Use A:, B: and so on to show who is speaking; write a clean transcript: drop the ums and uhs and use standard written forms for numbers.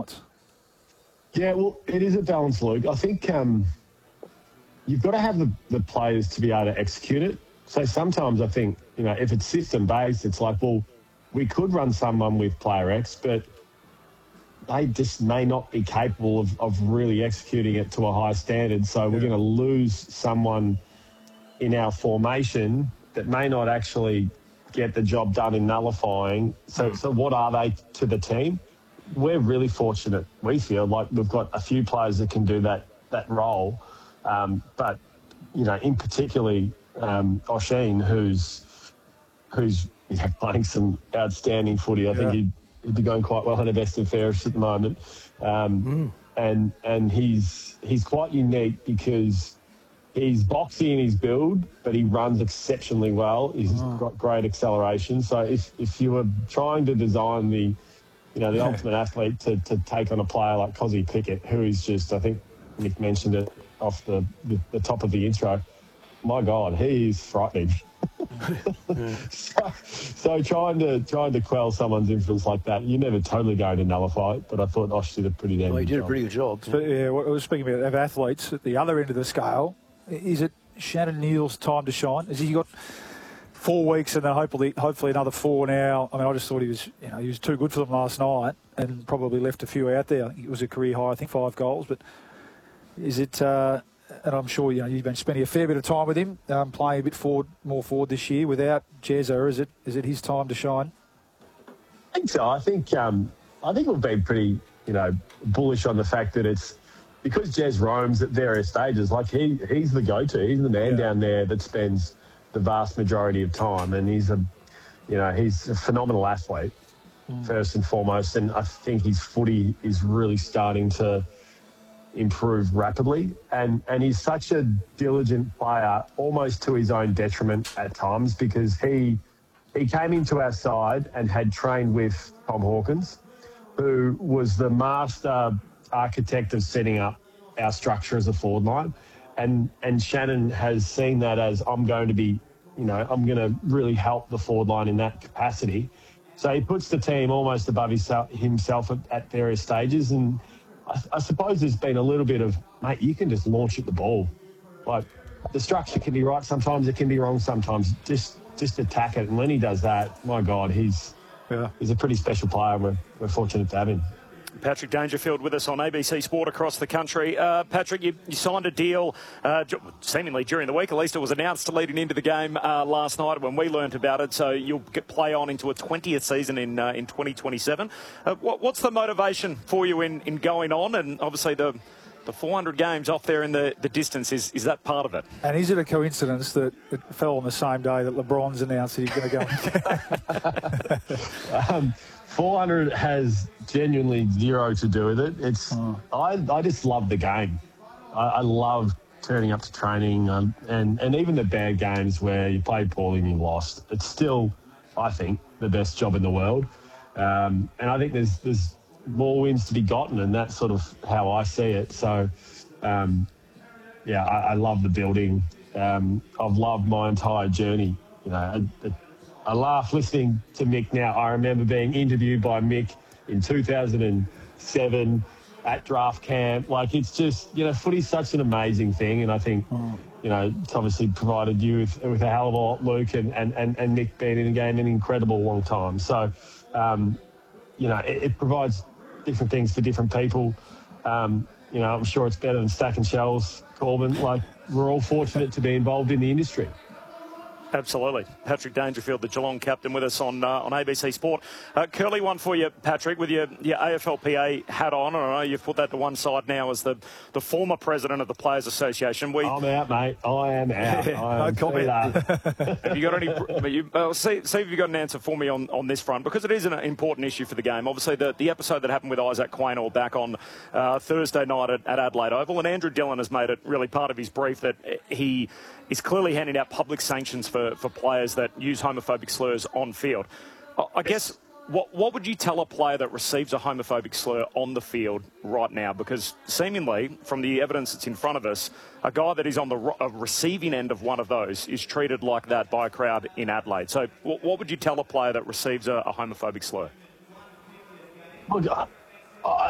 A: balance.
B: Yeah, well, it is a balance, Luke. I think you've got to have the players to be able to execute it. So sometimes I think, if it's system-based, it's like, well, we could run someone with player X, but they just may not be capable of really executing it to a high standard. So we're going to lose someone in our formation that may not actually get the job done in nullifying. So what are they to the team? We're really fortunate. We feel like we've got a few players that can do that role. But, in particularly Osheen, who's playing some outstanding footy. I think he'd be going quite well in the best and fairest at the moment. And he's quite unique because he's boxy in his build, but he runs exceptionally well. He's got great acceleration. So if you were trying to design the ultimate athlete to take on a player like Kozzy Pickett, who is just, I think Nick mentioned it off the top of the intro, my God, he is frightening. So trying to quell someone's influence like that, you're never totally going to nullify it, but I thought Osh did a pretty damn good job.
C: He did a pretty good job.
A: But, I was speaking of athletes at the other end of the scale. Is it Shannon Neale's time to shine? Has he got 4 weeks and then hopefully another 4 now? I mean, I just thought he was too good for them last night and probably left a few out there. I think it was a career high, 5 goals. But is it? And I'm sure you've been spending a fair bit of time with him, playing a bit more forward this year without Jezza. Is it his time to shine?
B: I think so. I think we've been pretty bullish on the fact that it's because Jez roams at various stages. Like he's the go-to. He's the man down there that spends the vast majority of time, and he's a phenomenal athlete first and foremost. And I think his footy is really starting to improve rapidly, and he's such a diligent player, almost to his own detriment at times, because he came into our side and had trained with Tom Hawkins, who was the master architect of setting up our structure as a forward line, and Shannon has seen that as, I'm going to really help the forward line in that capacity. So he puts the team almost above himself at various stages, and I suppose there's been a little bit of, mate, you can just launch at the ball. Like, the structure can be right sometimes, it can be wrong sometimes. Just attack it. And when he does that, my God, he's a pretty special player, and we're fortunate to have him.
D: Patrick Dangerfield with us on ABC Sport across the country. Patrick, you signed a deal seemingly during the week. At least it was announced leading into the game last night when we learnt about it. So you'll play on into a 20th season in 2027. What's the motivation for you in going on? And obviously the 400 games off there in the distance, is that part of it?
A: And is it a coincidence that it fell on the same day that LeBron's announced that he's going to go?
B: 400 has genuinely zero to do with it. I just love the game. I love turning up to training and even the bad games where you played poorly and you lost. It's still, I think, the best job in the world. And I think there's more wins to be gotten, and that's sort of how I see it. So, I love the building. I've loved my entire journey. I laugh listening to Mick now. I remember being interviewed by Mick in 2007 at draft camp. Like, it's just, footy's such an amazing thing. And I think, it's obviously provided you with a hell of a lot, Luke, and Mick being in the game an incredible long time. So, it provides different things for different people. I'm sure it's better than stacking shells, Corbin. Like, we're all fortunate to be involved in the industry.
D: Absolutely. Patrick Dangerfield, the Geelong captain, with us on ABC Sport. Curly one for you, Patrick, with your AFLPA hat on. I know you've put that to one side now as the former president of the Players Association.
B: I'm out, mate. I am out.
A: No comment.
D: Have you got any... see if you've got an answer for me on this front, because it is an important issue for the game. Obviously, the episode that happened with Isaac Quaynor back on Thursday night at Adelaide Oval, and Andrew Dillon has made it really part of his brief that he is clearly handing out public sanctions for players that use homophobic slurs on field. I guess, what would you tell a player that receives a homophobic slur on the field right now? Because seemingly, from the evidence that's in front of us, a guy that is on the receiving end of one of those is treated like that by a crowd in Adelaide. So what would you tell a player that receives a homophobic slur?
B: Look,